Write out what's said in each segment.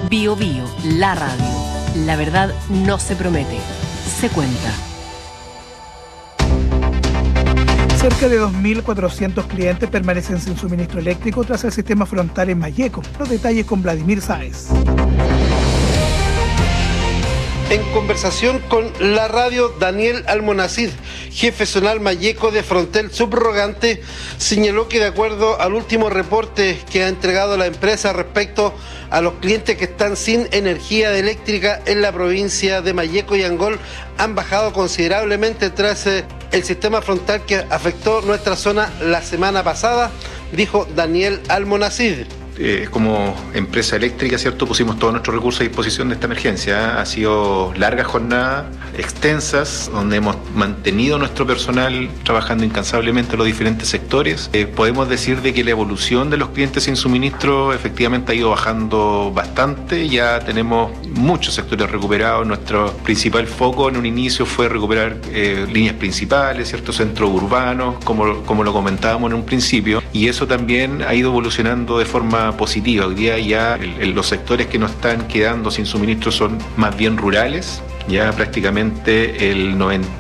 Bio Bio, la radio. La verdad no se promete, se cuenta. Cerca de 2.400 clientes permanecen sin suministro eléctrico tras el sistema frontal en Malleco. Los detalles con Vladimir Sáez. En conversación con la radio, Daniel Almonacid, jefe zonal Malleco de Frontel subrogante, señaló que de acuerdo al último reporte que ha entregado la empresa respecto a los clientes que están sin energía eléctrica en la provincia de Malleco y Angol, han bajado considerablemente tras el sistema frontal que afectó nuestra zona la semana pasada, dijo Daniel Almonacid. Como empresa eléctrica, ¿cierto?, pusimos todos nuestros recursos a disposición de esta emergencia. Ha sido largas jornadas, extensas, donde hemos mantenido nuestro personal trabajando incansablemente en los diferentes sectores. Podemos decir de que la evolución de los clientes sin suministro efectivamente ha ido bajando bastante. Ya tenemos muchos sectores recuperados. Nuestro principal foco en un inicio fue recuperar líneas principales, ciertos centros urbanos, como lo comentábamos en un principio, y eso también ha ido evolucionando de forma positiva. Hoy día ya los sectores que nos están quedando sin suministro son más bien rurales. Ya prácticamente el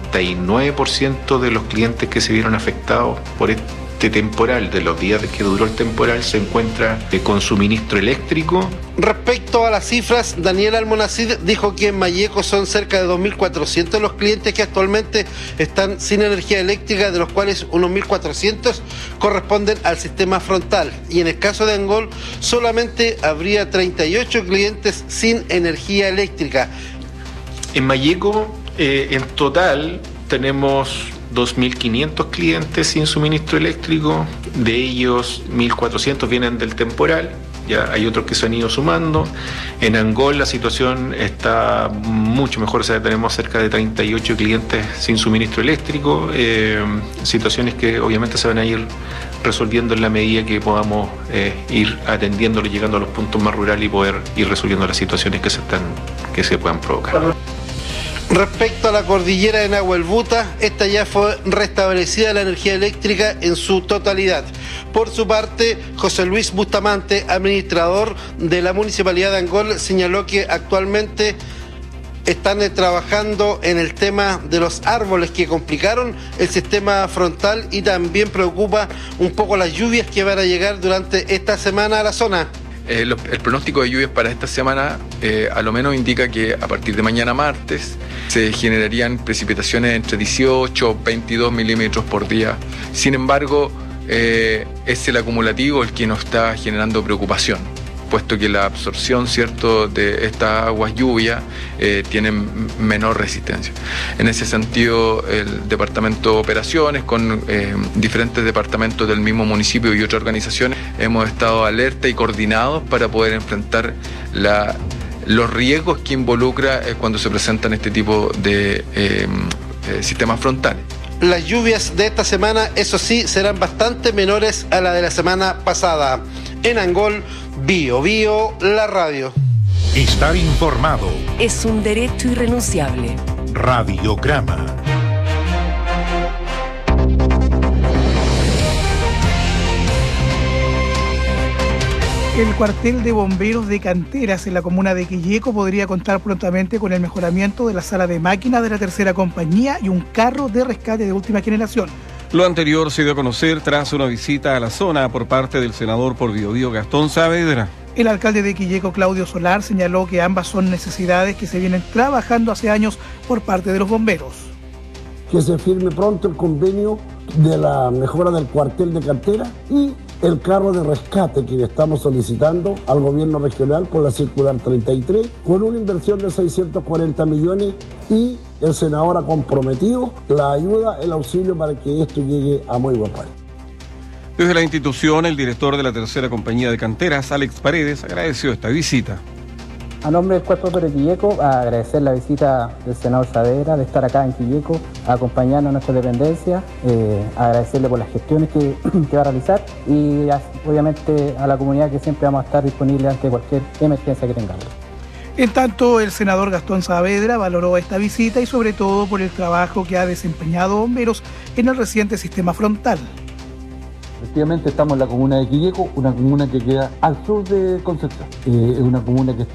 99% de los clientes que se vieron afectados por este temporal, de los días que duró el temporal, se encuentra con suministro eléctrico. Respecto a las cifras, Daniel Almonacid dijo que en Malleco son cerca de 2.400 los clientes que actualmente están sin energía eléctrica, de los cuales unos 1.400 corresponden al sistema frontal. Y en el caso de Angol, solamente habría 38 clientes sin energía eléctrica. En Malleco, en total, tenemos 2.500 clientes sin suministro eléctrico, de ellos 1.400 vienen del temporal, ya hay otros que se han ido sumando. En Angol la situación está mucho mejor, o sea, tenemos cerca de 38 clientes sin suministro eléctrico, situaciones que obviamente se van a ir resolviendo en la medida que podamos ir atendiéndolo, llegando a los puntos más rurales y poder ir resolviendo las situaciones que se puedan provocar. Respecto a la cordillera de Nahuelbuta, esta ya fue restablecida la energía eléctrica en su totalidad. Por su parte, José Luis Bustamante, administrador de la Municipalidad de Angol, señaló que actualmente están trabajando en el tema de los árboles que complicaron el sistema frontal y también preocupa un poco las lluvias que van a llegar durante esta semana a la zona. El pronóstico de lluvias para esta semana a lo menos indica que a partir de mañana martes se generarían precipitaciones entre 18 y 22 milímetros por día. Sin embargo, es el acumulativo el que nos está generando preocupación, puesto que la absorción, ¿cierto?, de estas aguas lluvias tienen menor resistencia. En ese sentido, el Departamento de Operaciones, con diferentes departamentos del mismo municipio y otras organizaciones, hemos estado alerta y coordinados para poder enfrentar los riesgos que involucra cuando se presentan este tipo de sistemas frontales. Las lluvias de esta semana, eso sí, serán bastante menores a la de la semana pasada. En Angol, Bio Bio, la radio. Estar informado Es un derecho irrenunciable. Radiograma. El cuartel de bomberos de Canteras en la comuna de Quilleco podría contar prontamente con el mejoramiento de la sala de máquinas de la tercera compañía y un carro de rescate de última generación. Lo anterior se dio a conocer tras una visita a la zona por parte del senador por Biobío, Gastón Saavedra. El alcalde de Quilleco, Claudio Solar, señaló que ambas son necesidades que se vienen trabajando hace años por parte de los bomberos. Que se firme pronto el convenio de la mejora del cuartel de Canteras y el carro de rescate que estamos solicitando al gobierno regional por la circular 33, con una inversión de 640 millones y el senador ha comprometido la ayuda, el auxilio para que esto llegue a muy buen puerto. Desde la institución, el director de la tercera compañía de Canteras, Alex Paredes, agradeció esta visita. A nombre del Cuerpo de Quilleco, a agradecer la visita del senador Saavedra, de estar acá en Quilleco, acompañando a nuestra dependencia, agradecerle por las gestiones que va a realizar y obviamente a la comunidad que siempre vamos a estar disponibles ante cualquier emergencia que tengamos. En tanto, el senador Gastón Saavedra valoró esta visita y sobre todo por el trabajo que ha desempeñado bomberos en el reciente sistema frontal. Efectivamente estamos en la comuna de Quilleco, una comuna que queda al sur de Concepción. Es una comuna que